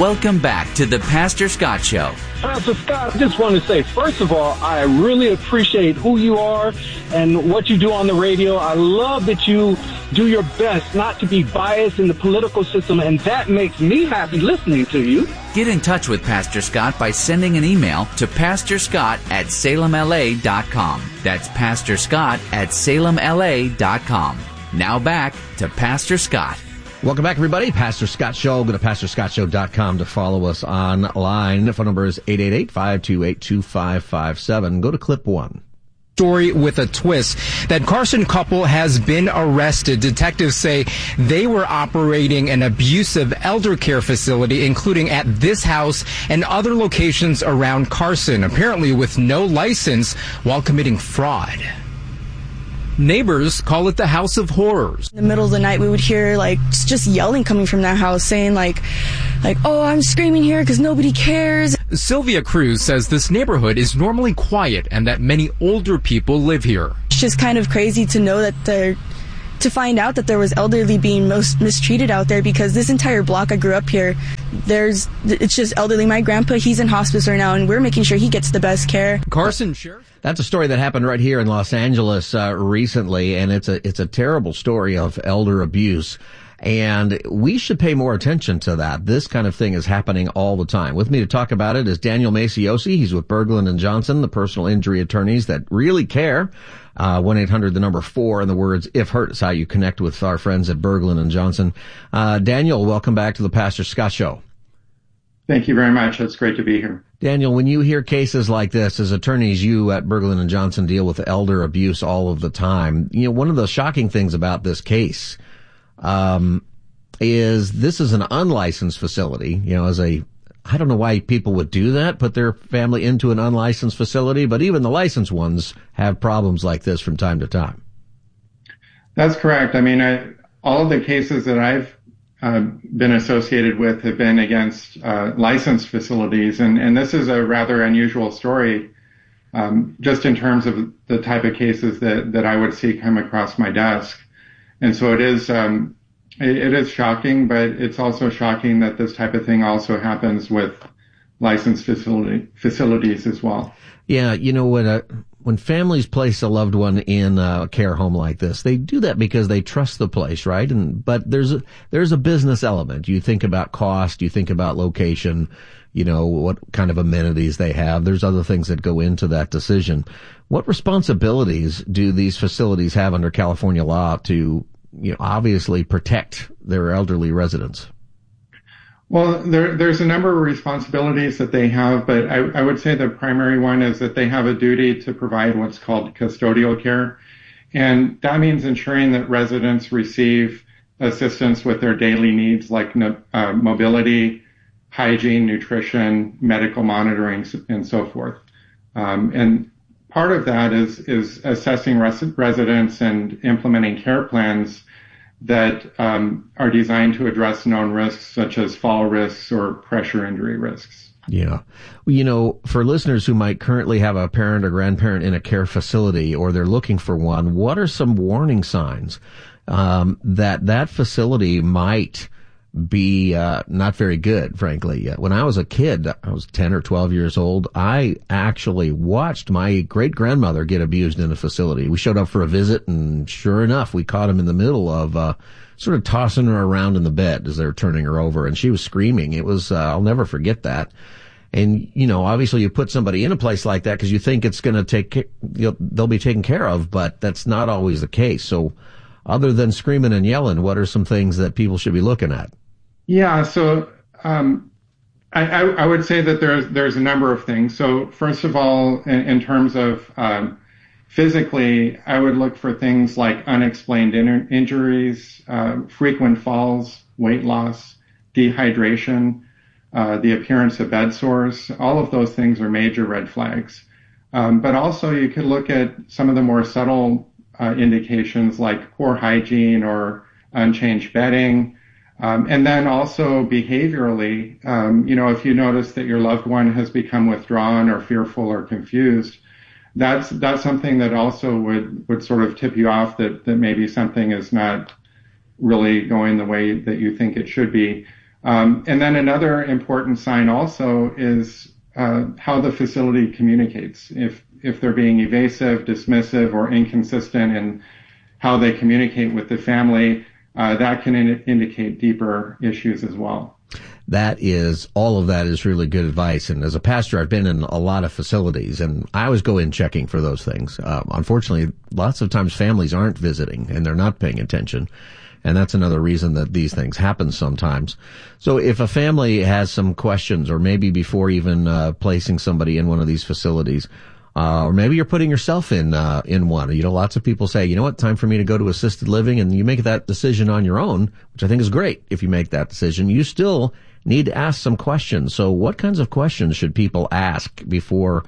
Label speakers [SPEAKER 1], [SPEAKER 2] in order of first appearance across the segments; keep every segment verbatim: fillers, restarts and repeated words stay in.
[SPEAKER 1] Welcome back to the Pastor Scott Show.
[SPEAKER 2] Pastor Scott, I just want to say, first of all, I really appreciate who you are and what you do on the radio. I love that you do your best not to be biased in the political system, and that makes me happy listening to you.
[SPEAKER 1] Get in touch with Pastor Scott by sending an email to pastor scott at salem l a dot com. That's pastor scott at salem l a dot com. Now back to Pastor Scott.
[SPEAKER 3] Welcome back, everybody. Pastor Scott Show. Go to pastor scott show dot com to follow us online. The phone number is eight eight eight, five two eight, two five five seven. Go to clip one.
[SPEAKER 4] Story with a twist. That Carson couple has been arrested. Detectives say they were operating an abusive elder care facility, including at this house and other locations around Carson, apparently with no license, while committing fraud. Neighbors call it the House of Horrors.
[SPEAKER 5] In the middle of the night, we would hear, like, just yelling coming from that house, saying, like, like, oh, I'm screaming here because nobody cares.
[SPEAKER 4] Sylvia Cruz says this neighborhood is normally quiet and that many older people live here.
[SPEAKER 5] It's just kind of crazy to know that they're, to find out that there was elderly being most mistreated out there, because this entire block I grew up here, there's, it's just elderly. My grandpa, he's in hospice right now, and we're making sure he gets the best care.
[SPEAKER 4] Carson Sheriff.
[SPEAKER 3] That's a story that happened right here in Los Angeles uh, recently, and it's a it's a terrible story of elder abuse. And we should pay more attention to that. This kind of thing is happening all the time. With me to talk about it is Daniel Maciosi. He's with Berglund and Johnson, the personal injury attorneys that really care. Uh, one eight hundred, the number four, and the words if hurt is how you connect with our friends at Berglund and Johnson. Uh, Daniel, welcome back to the Pastor Scott Show.
[SPEAKER 6] Thank you very much. It's great to be here.
[SPEAKER 3] Daniel, when you hear cases like this, as attorneys, you at Berglund and Johnson deal with elder abuse all of the time. You know, one of the shocking things about this case, um, is this is an unlicensed facility. You know, as a, I don't know why people would do that, put their family into an unlicensed facility, but even the licensed ones have problems like this from time to time.
[SPEAKER 6] That's correct. I mean, I, all of the cases that I've Uh, been associated with have been against uh, licensed facilities, and, and this is a rather unusual story, um, just in terms of the type of cases that, that I would see come across my desk. And so it is um, it, it is shocking, but it's also shocking that this type of thing also happens with licensed facility facilities as well.
[SPEAKER 3] Yeah, you know what? Uh, when families place a loved one in a care home like this, they do that because they trust the place, right? And but there's a, there's a business element. You think about cost, you think about location, you know, what kind of amenities they have. There's other things that go into that decision. What responsibilities do these facilities have under California law to, you know, obviously protect their elderly residents?
[SPEAKER 6] Well, there, there's a number of responsibilities that they have, but I, I would say the primary one is that they have a duty to provide what's called custodial care. And that means ensuring that residents receive assistance with their daily needs like uh, mobility, hygiene, nutrition, medical monitoring, and so forth. Um, and part of that is, is assessing res- residents and implementing care plans that um, are designed to address known risks such as fall risks or pressure injury risks.
[SPEAKER 3] Yeah. Well, you know, for listeners who might currently have a parent or grandparent in a care facility or they're looking for one, what are some warning signs um, that that facility might be uh, not very good, frankly? When I was a kid, I was ten or twelve years old, I actually watched my great-grandmother get abused in a facility. We showed up for a visit, and sure enough, we caught him in the middle of uh, sort of tossing her around in the bed as they were turning her over, and she was screaming. It was, uh, I'll never forget that. And, you know, obviously you put somebody in a place like that because you think it's going to take, you know, they'll be taken care of, but that's not always the case. So other than screaming and yelling, what are some things that people should be looking at?
[SPEAKER 6] Yeah, so um, I, I, I would say that there's there's a number of things. So first of all, in, in terms of um, physically, I would look for things like unexplained in- injuries, uh, frequent falls, weight loss, dehydration, uh, the appearance of bed sores. All of those things are major red flags. Um, but also you could look at some of the more subtle uh, indications like poor hygiene or unchanged bedding. Um, and then also behaviorally, um, you know, if you notice that your loved one has become withdrawn or fearful or confused, that's that's something that also would, would sort of tip you off that, that maybe something is not really going the way that you think it should be. Um, and then another important sign also is uh, how the facility communicates. If if they're being evasive, dismissive, or inconsistent in how they communicate with the family, uh, that can in- indicate deeper issues as well.
[SPEAKER 3] That is, all of that is really good advice. And as a pastor, I've been in a lot of facilities, and I always go in checking for those things. Um, unfortunately, lots of times families aren't visiting and they're not paying attention. And that's another reason that these things happen sometimes. So if a family has some questions, or maybe before even uh, placing somebody in one of these facilities, Uh, or maybe you're putting yourself in, uh, in one. You know, lots of people say, you know what, time for me to go to assisted living, and you make that decision on your own, which I think is great. If you make that decision, you still need to ask some questions. So what kinds of questions should people ask before,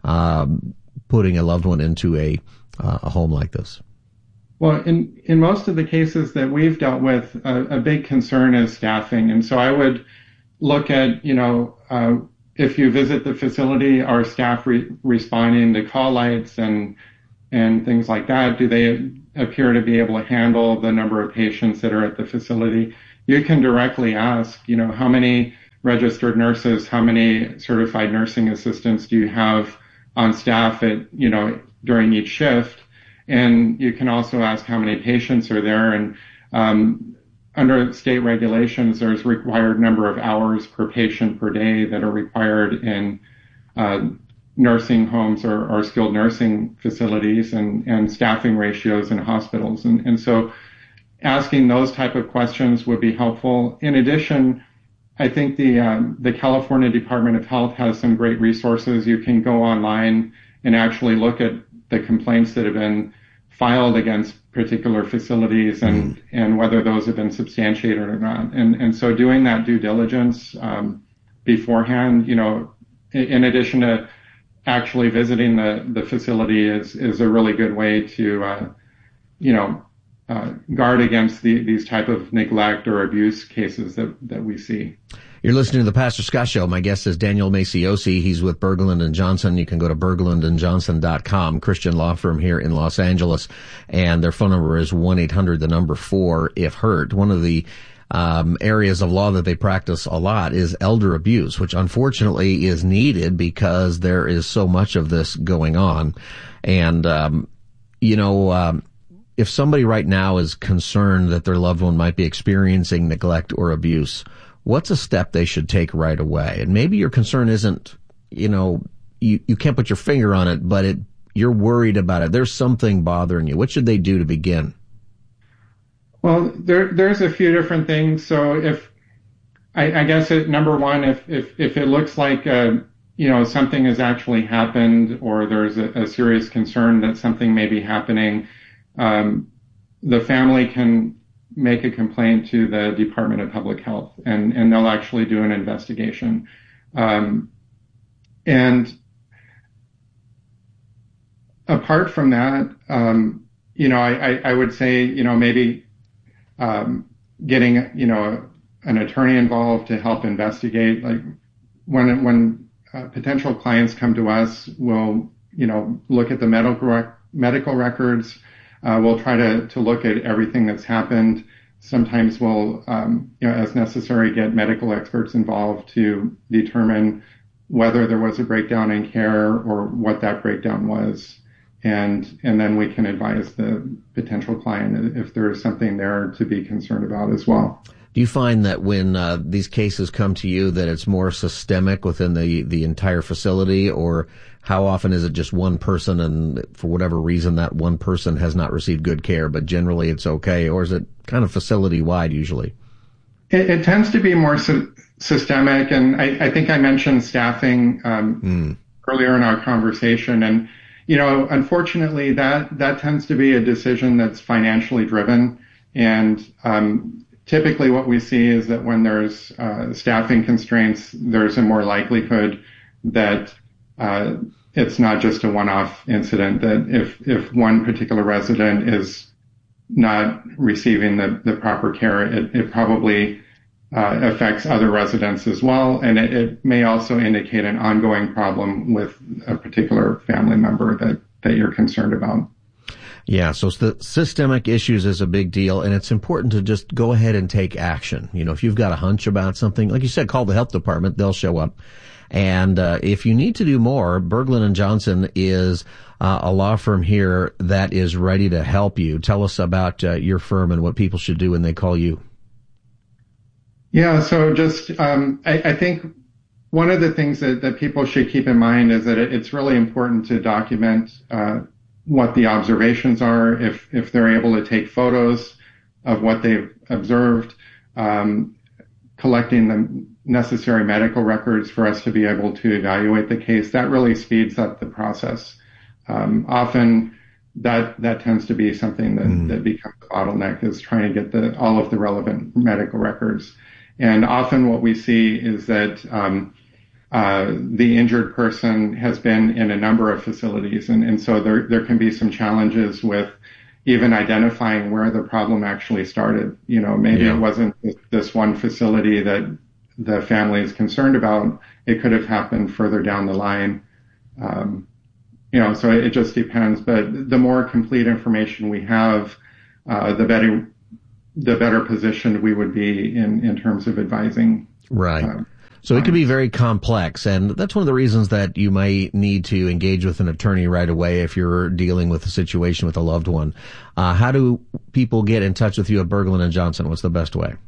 [SPEAKER 3] um, putting a loved one into a, uh, a home like this?
[SPEAKER 6] Well, in, in most of the cases that we've dealt with, a, a big concern is staffing. And so I would look at, you know, uh, if you visit the facility, are staff re- responding to call lights and and things like that? Do they appear to be able to handle the number of patients that are at the facility? You can directly ask, you know, how many registered nurses, how many certified nursing assistants do you have on staff at, you know, during each shift? And you can also ask how many patients are there. And um, under state regulations, there's required number of hours per patient per day that are required in uh, nursing homes or, or skilled nursing facilities, and, and staffing ratios in hospitals. And, and so asking those type of questions would be helpful. In addition, I think the um, the California Department of Health has some great resources. You can go online and actually look at the complaints that have been filed against particular facilities and, mm. and whether those have been substantiated or not. And, and so doing that due diligence um, beforehand, you know, in, in addition to actually visiting the, the facility is, is a really good way to, uh, you know, uh, guard against the, these type of neglect or abuse cases that, that we see.
[SPEAKER 3] You're listening to the Pastor Scott Show. My guest is Daniel Maciosi. He's with Berglund and Johnson. You can go to berglund and johnson dot com, Christian law firm here in Los Angeles. And their phone number is one eight hundred, the number four, if hurt. One of the um, areas of law that they practice a lot is elder abuse, which unfortunately is needed because there is so much of this going on. And, um, you know, um, if somebody right now is concerned that their loved one might be experiencing neglect or abuse, what's a step they should take right away? And maybe your concern isn't, you know, you, you can't put your finger on it, but it, you're worried about it. There's something bothering you. What should they do to begin?
[SPEAKER 6] Well, there, there's a few different things. So if, I, I guess it, number one, if, if, if it looks like, uh, you know, something has actually happened, or there's a, a serious concern that something may be happening, um, the family can make a complaint to the Department of Public Health, and, and they'll actually do an investigation. Um, and apart from that, um, you know, I, I, I would say, you know, maybe um, getting, you know, an attorney involved to help investigate. Like when when uh, potential clients come to us, we'll, you know, look at the medical rec- medical records. Uh, we'll try to, to look at everything that's happened. Sometimes we'll, um, you know, as necessary, get medical experts involved to determine whether there was a breakdown in care or what that breakdown was. And, and then we can advise the potential client if there is something there to be concerned about as well.
[SPEAKER 3] Do you find that when uh, these cases come to you that it's more systemic within the, the entire facility, or how often is it just one person and for whatever reason that one person has not received good care, but generally it's okay, or is it kind of facility-wide usually?
[SPEAKER 6] It, it tends to be more sy- systemic, and I, I think I mentioned staffing um, mm. earlier in our conversation, and you know, unfortunately, that that tends to be a decision that's financially driven, and um, typically what we see is that when there's uh, staffing constraints, there's a more likelihood that uh, it's not just a one-off incident, that if, if one particular resident is not receiving the, the proper care, it, it probably uh, affects other residents as well. And it, it may also indicate an ongoing problem with a particular family member that, that you're concerned about.
[SPEAKER 3] Yeah, so the systemic issues is a big deal, and it's important to just go ahead and take action. You know, if you've got a hunch about something, like you said, call the health department, they'll show up. And uh, if you need to do more, Berglund and Johnson is uh, a law firm here that is ready to help you. Tell us about uh, your firm and what people should do when they call you.
[SPEAKER 6] Yeah, so just um, I, I think one of the things that, that people should keep in mind is that it, it's really important to document uh, what the observations are, if if they're able to take photos of what they've observed, um, collecting the necessary medical records for us to be able to evaluate the case. That really speeds up the process. Um, often that that tends to be something that, mm. that becomes a bottleneck, is trying to get the all of the relevant medical records. And often what we see is that um, Uh, the injured person has been in a number of facilities, and, and so there there can be some challenges with even identifying where the problem actually started. You know, maybe yeah. it wasn't this one facility that the family is concerned about. It could have happened further down the line. Um, you know, so it, it just depends. But the more complete information we have, uh, the better the better positioned we would be in, in terms of advising.
[SPEAKER 3] Right.
[SPEAKER 6] Uh,
[SPEAKER 3] So it can be very complex, and that's one of the reasons that you might need to engage with an attorney right away if you're dealing with a situation with a loved one. Uh, how do people get in touch with you at Berglund and Johnson? What's the best way?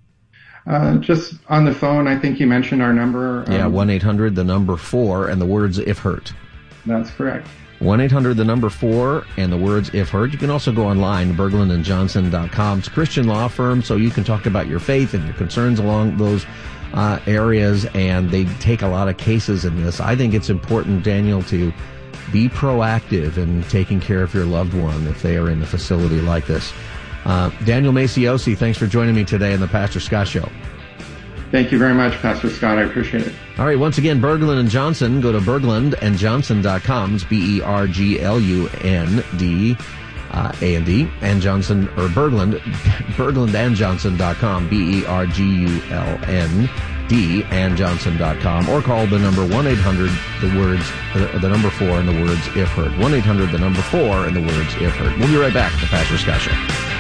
[SPEAKER 6] Uh, just on the phone. I think you mentioned our number.
[SPEAKER 3] Yeah,
[SPEAKER 6] um,
[SPEAKER 3] one eight hundred, the number four, and the words if hurt.
[SPEAKER 6] That's correct.
[SPEAKER 3] one eight hundred, the number four, and the words if hurt. You can also go online, berglund and johnson dot com. It's a Christian law firm, so you can talk about your faith and your concerns along those Uh, areas, and they take a lot of cases in this. I think it's important, Daniel, to be proactive in taking care of your loved one if they are in a facility like this. Uh, Daniel Maciosi, thanks for joining me today on the Pastor Scott Show.
[SPEAKER 6] Thank you very much, Pastor Scott. I appreciate it.
[SPEAKER 3] All right, once again, Berglund and Johnson. Go to berglund and johnson dot com. It's B E R G L U N D Uh, A and D, and Johnson, or Berglund, berglund and johnson dot com, B E R G U L N D, and johnson dot com, or call the number one eight hundred, the words, uh, the number four, and the words if hurt. one eight hundred, the number four, and the words if hurt. We'll be right back, the Pastor Scott Show.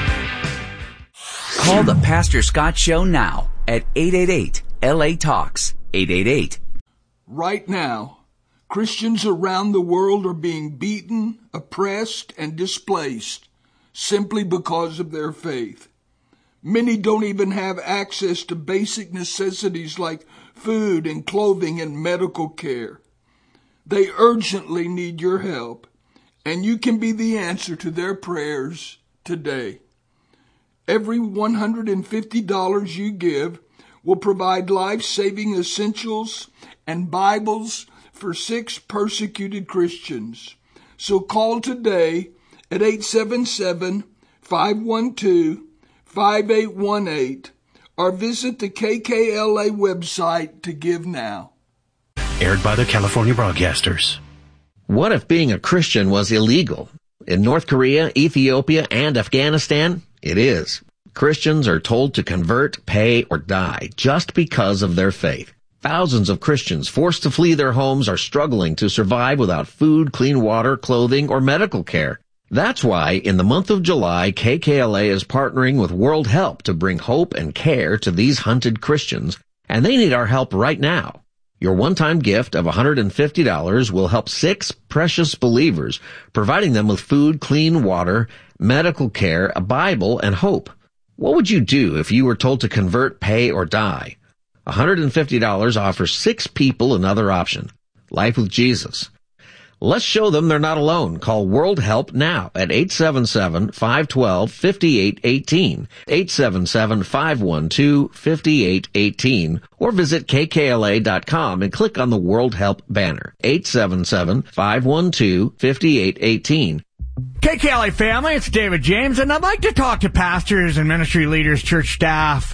[SPEAKER 1] Call the Pastor Scott Show now at eight eight eight, L A Talks, eight eight eight.
[SPEAKER 7] Right now, Christians around the world are being beaten, oppressed, and displaced simply because of their faith. Many don't even have access to basic necessities like food and clothing and medical care. They urgently need your help, and you can be the answer to their prayers today. Every one hundred fifty dollars you give will provide life-saving essentials and Bibles for six persecuted Christians. So call today at eight seven seven, five one two, five eight one eight or visit the K K L A website to give now.
[SPEAKER 8] Aired by the California Broadcasters.
[SPEAKER 3] What if being a Christian was illegal? In North Korea, Ethiopia, and Afghanistan, it is. Christians are told to convert, pay, or die just because of their faith. Thousands of Christians forced to flee their homes are struggling to survive without food, clean water, clothing, or medical care. That's why, in the month of July, K K L A is partnering with World Help to bring hope and care to these hunted Christians, and they need our help right now. Your one-time gift of one hundred fifty dollars will help six precious believers, providing them with food, clean water, medical care, a Bible, and hope. What would you do if you were told to convert, pay, or die? one hundred fifty dollars offers six people another option. Life with Jesus. Let's show them they're not alone. Call World Help now at eight seven seven, five one two, five eight one eight, eight seven seven, five one two, five eight one eight, or visit K K L A dot com and click on the World Help banner. eight seven seven, five one two, five eight one eight.
[SPEAKER 9] K K L A family, it's David James, and I'd like to talk to pastors and ministry leaders, church staff,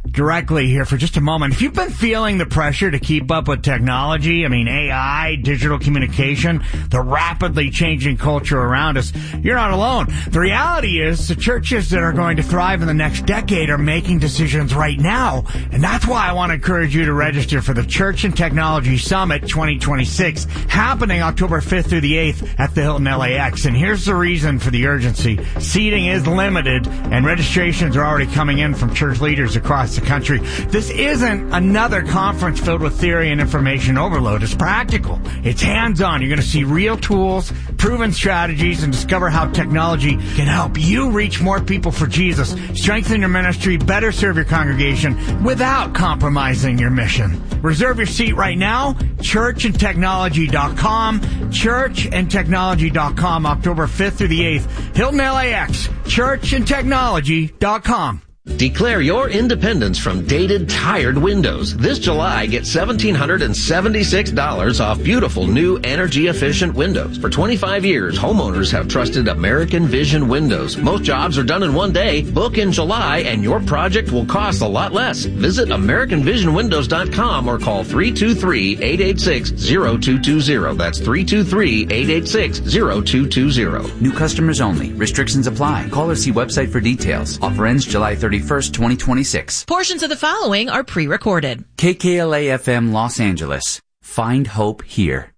[SPEAKER 9] directly here for just a moment. If you've been feeling the pressure to keep up with technology, I mean, A I, digital communication, the rapidly changing culture around us, you're not alone. The reality is the churches that are going to thrive in the next decade are making decisions right now. And that's why I want to encourage you to register for the Church and Technology Summit twenty twenty-six, happening October fifth through the eighth at the Hilton L A X. And here's the reason for the urgency. Seating is limited, and registrations are already coming in from church leaders across the country. This isn't another conference filled with theory and information overload. It's practical. It's hands-on. You're going to see real tools, proven strategies, and discover how technology can help you reach more people for Jesus, strengthen your ministry, better serve your congregation without compromising your mission. Reserve your seat right now, church and technology dot com, church and technology dot com, October fifth through the eighth, Hilton L A X, church and technology dot com.
[SPEAKER 3] Declare your independence from dated, tired windows. This July, get one thousand seven hundred seventy-six dollars off beautiful new energy-efficient windows. For twenty-five years, homeowners have trusted American Vision Windows. Most jobs are done in one day. Book in July, and your project will cost a lot less. Visit American Vision Windows dot com or call three two three, eight eight six, zero two two zero. That's three two three, eight eight six, zero two two zero.
[SPEAKER 1] New customers only. Restrictions apply. Call or see website for details. Offer ends July thirty-first, twenty twenty-six.
[SPEAKER 10] Portions of the following are pre-recorded.
[SPEAKER 1] K K L A F M Los Angeles. Find hope here.